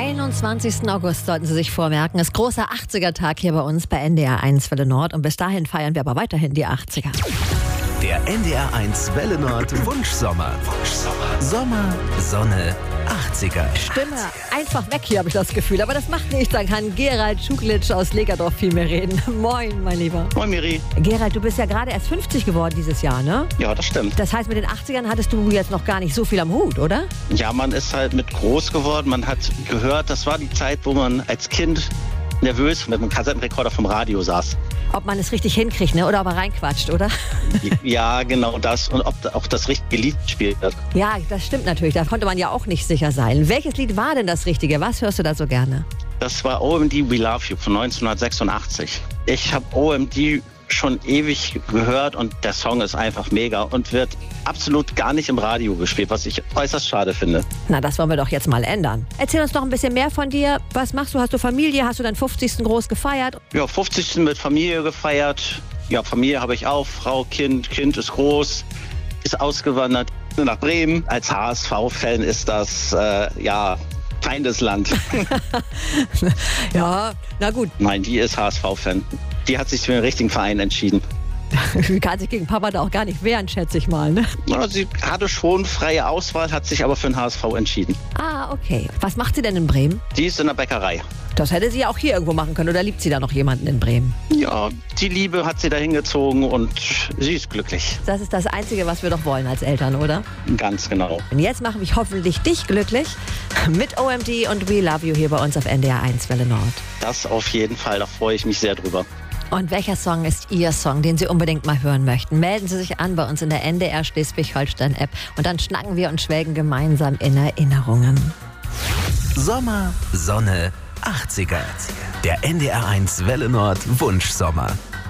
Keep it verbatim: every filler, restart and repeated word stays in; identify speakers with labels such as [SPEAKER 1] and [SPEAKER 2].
[SPEAKER 1] einundzwanzigsten August sollten Sie sich vormerken. Ist großer achtziger-Tag hier bei uns bei N D R eins Welle Nord. Und bis dahin feiern wir aber weiterhin die achtziger.
[SPEAKER 2] Der N D R eins Welle Nord Wunschsommer. Wunschsommer. Sommer, Sonne, achtziger.
[SPEAKER 1] Stimme einfach weg hier, habe ich das Gefühl. Aber das macht nichts. Dann kann Gerald Schuklitsch aus Legerdorf viel mehr reden. Moin, mein Lieber.
[SPEAKER 3] Moin, Miri.
[SPEAKER 1] Gerald, du bist ja gerade erst fünfzig geworden dieses Jahr, ne?
[SPEAKER 3] Ja, das stimmt.
[SPEAKER 1] Das heißt, mit den achtzigern hattest du jetzt noch gar nicht so viel am Hut, oder?
[SPEAKER 3] Ja, man ist halt mit groß geworden. Man hat gehört, das war die Zeit, wo man als Kind nervös mit einem Kassettenrekorder vom Radio saß.
[SPEAKER 1] Ob man es richtig hinkriegt, ne? Oder ob er reinquatscht, oder?
[SPEAKER 3] Ja, genau das. Und ob auch das richtige Lied gespielt wird.
[SPEAKER 1] Ja, das stimmt natürlich. Da konnte man ja auch nicht sicher sein. Welches Lied war denn das Richtige? Was hörst du da so gerne?
[SPEAKER 3] Das war O M D We Love You von neunzehnhundertsechsundachtzig. Ich habe O M D schon ewig gehört und der Song ist einfach mega und wird absolut gar nicht im Radio gespielt, was ich äußerst schade finde.
[SPEAKER 1] Na, das wollen wir doch jetzt mal ändern. Erzähl uns noch ein bisschen mehr von dir. Was machst du? Hast du Familie? Hast du deinen fünfzigsten groß gefeiert?
[SPEAKER 3] Ja, fünfzigsten mit Familie gefeiert. Ja, Familie habe ich auch. Frau, Kind. Kind ist groß, ist ausgewandert nach Bremen. Als H S V-Fan ist das, äh, ja, Feindesland.
[SPEAKER 1] Ja, na gut.
[SPEAKER 3] Nein, die ist H S V-Fan. Die hat sich für den richtigen Verein entschieden.
[SPEAKER 1] Sie kann sich gegen Papa da auch gar nicht wehren, schätze ich mal, ne?
[SPEAKER 3] Ja, sie hatte schon freie Auswahl, hat sich aber für den H S V entschieden.
[SPEAKER 1] Ah, okay. Was macht sie denn in Bremen?
[SPEAKER 3] Die ist in der Bäckerei.
[SPEAKER 1] Das hätte sie ja auch hier irgendwo machen können. Oder liebt sie da noch jemanden in Bremen?
[SPEAKER 3] Ja, die Liebe hat sie da hingezogen und sie ist glücklich.
[SPEAKER 1] Das ist das Einzige, was wir doch wollen als Eltern, oder?
[SPEAKER 3] Ganz genau.
[SPEAKER 1] Und jetzt machen wir hoffentlich dich glücklich mit O M D und We Love You hier bei uns auf N D R eins Welle Nord.
[SPEAKER 3] Das auf jeden Fall, da freue ich mich sehr drüber.
[SPEAKER 1] Und welcher Song ist Ihr Song, den Sie unbedingt mal hören möchten? Melden Sie sich an bei uns in der N D R Schleswig-Holstein-App und dann schnacken wir und schwelgen gemeinsam in Erinnerungen.
[SPEAKER 2] Sommer, Sonne, achtziger. Der N D R eins Welle Nord Wunschsommer.